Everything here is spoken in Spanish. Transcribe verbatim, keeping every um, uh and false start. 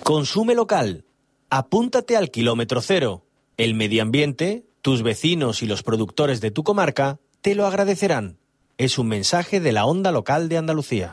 Consume local. Apúntate al kilómetro cero. El medio ambiente, tus vecinos y los productores de tu comarca te lo agradecerán. Es un mensaje de la Onda Local de Andalucía.